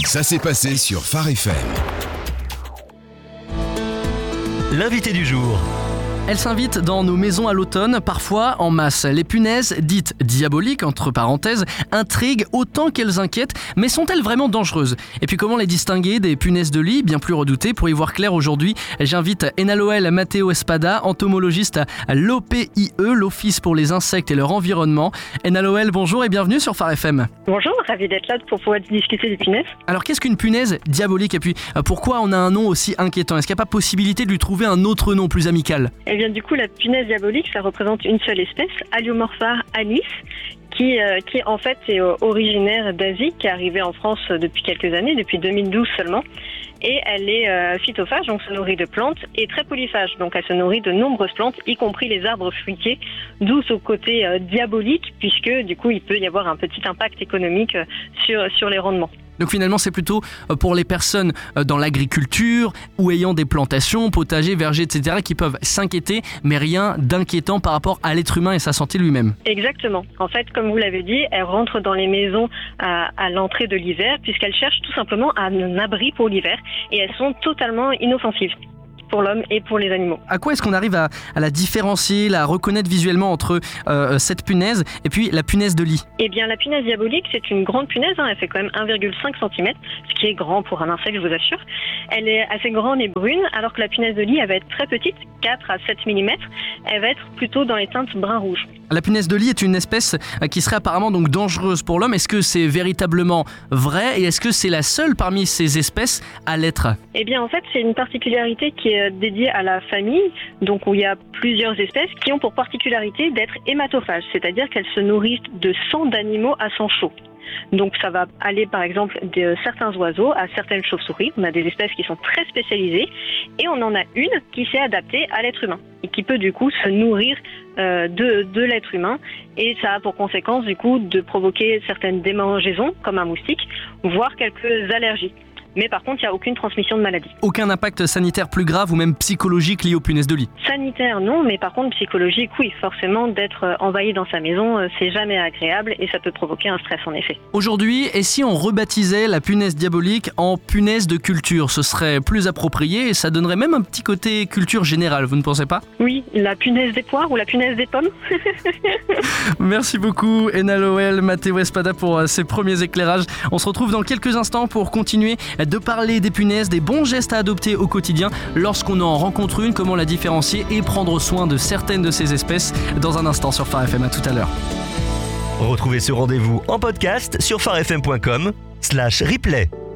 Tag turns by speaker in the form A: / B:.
A: Ça s'est passé sur Phare FM.
B: L'invité du jour.
C: Elle s'invite dans nos maisons à l'automne, parfois en masse. Les punaises, dites diaboliques, entre parenthèses, intriguent autant qu'elles inquiètent, mais sont-elles vraiment dangereuses ? Et puis comment les distinguer des punaises de lit, bien plus redoutées ? Pour y voir clair aujourd'hui, j'invite Enaloel Matteo Espada, entomologiste à l'OPIE, l'Office pour les insectes et leur environnement. Enaloel, bonjour et bienvenue sur Phare FM.
D: Bonjour, ravi d'être là pour pouvoir discuter des punaises.
C: Alors qu'est-ce qu'une punaise diabolique ? Et puis pourquoi on a un nom aussi inquiétant ? Est-ce qu'il n'y a pas possibilité de lui trouver un autre nom plus amical ?
D: Eh bien, du coup, la punaise diabolique, ça représente une seule espèce, Alaeomorpha anis, qui en fait est originaire d'Asie, qui est arrivée en France depuis quelques années, depuis 2012 seulement. Et elle est phytophage, donc se nourrit de plantes, et très polyphage, donc elle se nourrit de nombreuses plantes, y compris les arbres fruitiers, d'où ce côté diabolique, puisque du coup il peut y avoir un petit impact économique sur les rendements.
C: Donc finalement, c'est plutôt pour les personnes dans l'agriculture ou ayant des plantations, potagers, vergers, etc. qui peuvent s'inquiéter, mais rien d'inquiétant par rapport à l'être humain et sa santé lui-même.
D: Exactement. En fait, comme vous l'avez dit, elles rentrent dans les maisons à l'entrée de l'hiver, puisqu'elles cherchent tout simplement un abri pour l'hiver, et elles sont totalement inoffensives pour l'homme et pour les animaux.
C: À quoi est-ce qu'on arrive à la différencier, la reconnaître visuellement entre cette punaise et puis la punaise de lit ?
D: Eh bien, la punaise diabolique, c'est une grande punaise, elle fait quand même 1,5 cm, ce qui est grand pour un insecte, je vous assure. Elle est assez grande et brune, alors que la punaise de lit, elle va être très petite, 4 à 7 mm, elle va être plutôt dans les teintes brun-rouge.
C: La punaise de lit est une espèce qui serait apparemment donc dangereuse pour l'homme. Est-ce que c'est véritablement vrai et est-ce que c'est la seule parmi ces espèces à l'être ?
D: Eh bien, en fait, c'est une particularité qui est dédiée à la famille, donc où il y a plusieurs espèces qui ont pour particularité d'être hématophages, c'est-à-dire qu'elles se nourrissent de sang d'animaux à sang chaud. Donc ça va aller par exemple de certains oiseaux à certaines chauves-souris. On a des espèces qui sont très spécialisées et on en a une qui s'est adaptée à l'être humain et qui peut du coup se nourrir de l'être humain, et ça a pour conséquence du coup de provoquer certaines démangeaisons comme un moustique, voire quelques allergies. Mais par contre, il n'y a aucune transmission de maladie.
C: Aucun impact sanitaire plus grave ou même psychologique lié aux punaises de lit ?
D: Sanitaire, non, mais par contre, psychologique, oui. Forcément, d'être envahi dans sa maison, c'est jamais agréable et ça peut provoquer un stress en effet.
C: Aujourd'hui, et si on rebaptisait la punaise diabolique en punaise de culture ? Ce serait plus approprié et ça donnerait même un petit côté culture générale, vous ne pensez pas ?
D: Oui, la punaise des poires ou la punaise des pommes.
C: Merci beaucoup Enaloel Matteo Espada pour ces premiers éclairages. On se retrouve dans quelques instants pour continuer de parler des punaises, des bons gestes à adopter au quotidien lorsqu'on en rencontre une, comment la différencier et prendre soin de certaines de ces espèces dans un instant sur Phare FM. À tout à l'heure.
B: Retrouvez ce rendez-vous en podcast sur pharefm.com/replay.